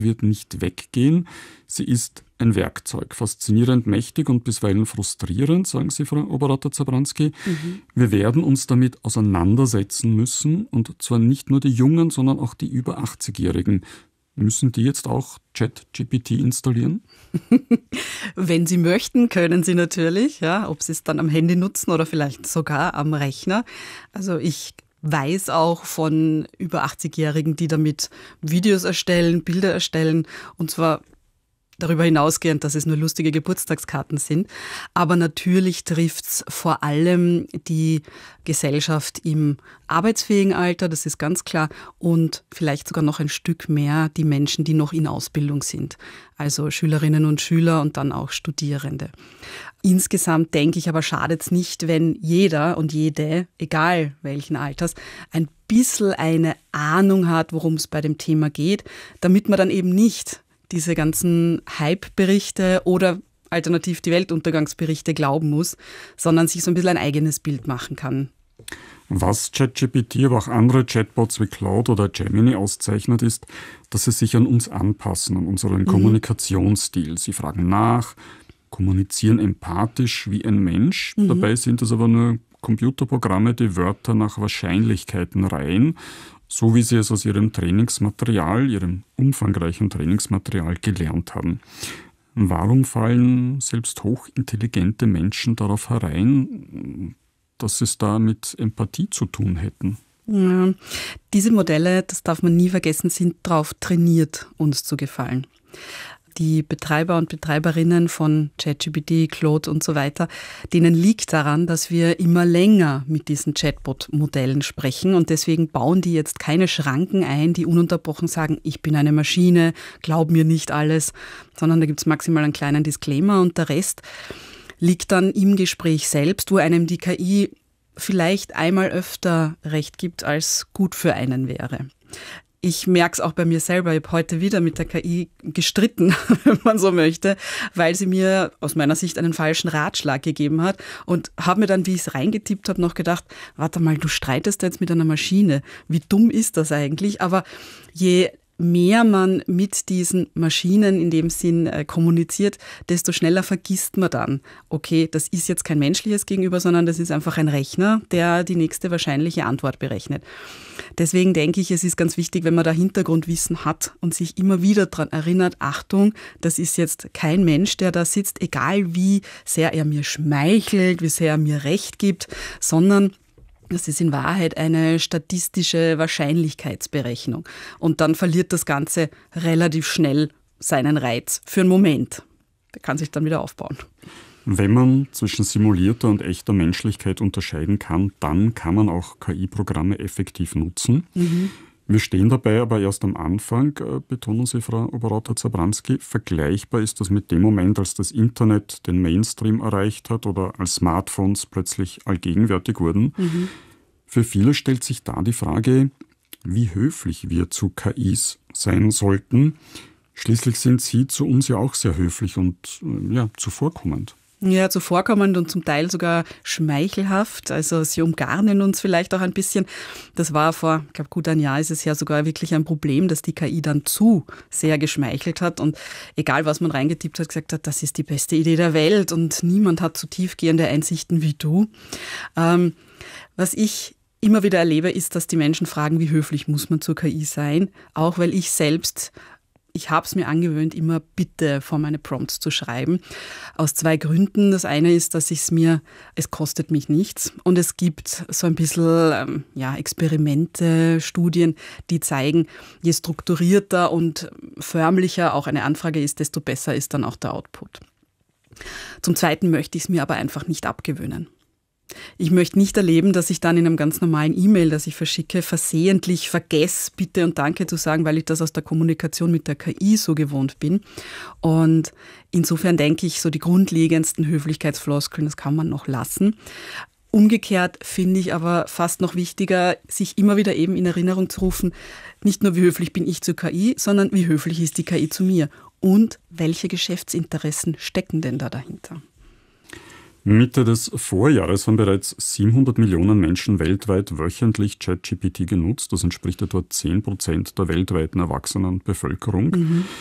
wird nicht weggehen. Sie ist ein Werkzeug, faszinierend, mächtig und bisweilen frustrierend, sagen Sie, Frau Oberratter-Zabranski. Wir werden uns damit auseinandersetzen müssen, und zwar nicht nur die Jungen, sondern auch die über 80-Jährigen. Müssen die jetzt auch ChatGPT installieren? Wenn Sie möchten, können Sie natürlich, ja, ob Sie es dann am Handy nutzen oder vielleicht sogar am Rechner. Also ich weiß auch von über 80-Jährigen, die damit Videos erstellen, Bilder erstellen, und zwar darüber hinausgehend, dass es nur lustige Geburtstagskarten sind. Aber natürlich trifft es vor allem die Gesellschaft im arbeitsfähigen Alter, das ist ganz klar, und vielleicht sogar noch ein Stück mehr die Menschen, die noch in Ausbildung sind. Also Schülerinnen und Schüler und dann auch Studierende. Insgesamt denke ich aber, schadet es nicht, wenn jeder und jede, egal welchen Alters, ein bisschen eine Ahnung hat, worum es bei dem Thema geht, damit man dann eben nicht diese ganzen Hype-Berichte oder alternativ die Weltuntergangsberichte glauben muss, sondern sich so ein bisschen ein eigenes Bild machen kann. Was ChatGPT, aber auch andere Chatbots wie Claude oder Gemini auszeichnet, ist, dass sie sich an uns anpassen, an unseren Kommunikationsstil. Sie fragen nach, kommunizieren empathisch wie ein Mensch. Dabei sind es aber nur Computerprogramme, die Wörter nach Wahrscheinlichkeiten reihen, so wie sie es aus ihrem Trainingsmaterial, ihrem umfangreichen Trainingsmaterial gelernt haben. Warum fallen selbst hochintelligente Menschen darauf herein, dass sie es da mit Empathie zu tun hätten? Ja, diese Modelle, das darf man nie vergessen, sind darauf trainiert, uns zu gefallen. Die Betreiber und Betreiberinnen von ChatGPT, Claude und so weiter, denen liegt daran, dass wir immer länger mit diesen Chatbot-Modellen sprechen, und deswegen bauen die jetzt keine Schranken ein, die ununterbrochen sagen, ich bin eine Maschine, glaub mir nicht alles, sondern da gibt es maximal einen kleinen Disclaimer, und der Rest liegt dann im Gespräch selbst, wo einem die KI vielleicht einmal öfter recht gibt, als gut für einen wäre. Ich merke es auch bei mir selber. Ich habe heute wieder mit der KI gestritten, wenn man so möchte, weil sie mir aus meiner Sicht einen falschen Ratschlag gegeben hat, und habe mir dann, wie ich es reingetippt habe, noch gedacht, warte mal, du streitest jetzt mit einer Maschine. Wie dumm ist das eigentlich? Aber je mehr man mit diesen Maschinen in dem Sinn kommuniziert, desto schneller vergisst man dann, okay, das ist jetzt kein menschliches Gegenüber, sondern das ist einfach ein Rechner, der die nächste wahrscheinliche Antwort berechnet. Deswegen denke ich, es ist ganz wichtig, wenn man da Hintergrundwissen hat und sich immer wieder daran erinnert, Achtung, das ist jetzt kein Mensch, der da sitzt, egal wie sehr er mir schmeichelt, wie sehr er mir Recht gibt, sondern das ist in Wahrheit eine statistische Wahrscheinlichkeitsberechnung. Und dann verliert das Ganze relativ schnell seinen Reiz für einen Moment. Der kann sich dann wieder aufbauen. Wenn man zwischen simulierter und echter Menschlichkeit unterscheiden kann, dann kann man auch KI-Programme effektiv nutzen. Wir stehen dabei aber erst am Anfang, betonen Sie, Frau Oberratter-Zabranski. Vergleichbar ist das mit dem Moment, als das Internet den Mainstream erreicht hat oder als Smartphones plötzlich allgegenwärtig wurden. Für viele stellt sich da die Frage, wie höflich wir zu KIs sein sollten. Schließlich sind sie zu uns ja auch sehr höflich und zuvorkommend. Ja, zuvorkommend und zum Teil sogar schmeichelhaft. Also sie umgarnen uns vielleicht auch ein bisschen. Das war vor, ich glaube, gut ein Jahr ist es ja sogar wirklich ein Problem, dass die KI dann zu sehr geschmeichelt hat und egal, was man reingetippt hat, gesagt hat, das ist die beste Idee der Welt und niemand hat so tiefgehende Einsichten wie du. Was ich immer wieder erlebe, ist, dass die Menschen fragen, wie höflich muss man zur KI sein, auch weil ich habe es mir angewöhnt, immer Bitte vor meine Prompts zu schreiben. Aus 2 Gründen. Das eine ist, dass es kostet mich nichts. Und es gibt so ein bisschen Experimente, Studien, die zeigen, je strukturierter und förmlicher auch eine Anfrage ist, desto besser ist dann auch der Output. Zum Zweiten möchte ich es mir aber einfach nicht abgewöhnen. Ich möchte nicht erleben, dass ich dann in einem ganz normalen E-Mail, das ich verschicke, versehentlich vergesse, Bitte und Danke zu sagen, weil ich das aus der Kommunikation mit der KI so gewohnt bin. Und insofern denke ich, so die grundlegendsten Höflichkeitsfloskeln, das kann man noch lassen. Umgekehrt finde ich aber fast noch wichtiger, sich immer wieder eben in Erinnerung zu rufen, nicht nur wie höflich bin ich zur KI, sondern wie höflich ist die KI zu mir und welche Geschäftsinteressen stecken denn da dahinter? Mitte des Vorjahres haben bereits 700 Millionen Menschen weltweit wöchentlich ChatGPT genutzt. Das entspricht etwa 10% der weltweiten erwachsenen Bevölkerung.